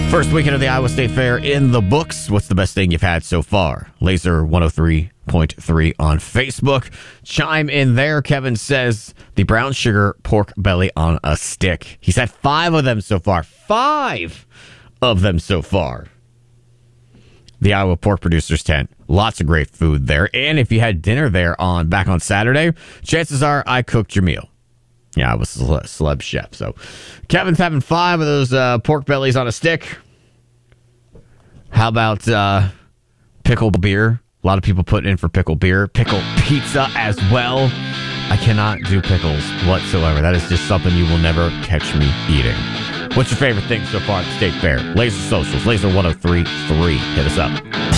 First weekend of the Iowa State Fair in the books. What's the best thing you've had so far? Laser 103.3 on Facebook. Chime in there. Kevin says the brown sugar pork belly on a stick. He's had 5 of them so far. 5 of them so far. The Iowa Pork Producers Tent. Lots of great food there. And if you had dinner there back on Saturday, chances are I cooked your meal. Yeah, I was a celeb chef. So Kevin's having 5 of those pork bellies on a stick. How about pickle beer? A lot of people put in for pickle beer. Pickle pizza as well. I cannot do pickles whatsoever. That is just something you will never catch me eating. What's your favorite thing so far at the State Fair? Laser Socials, Laser 103.3. Hit us up.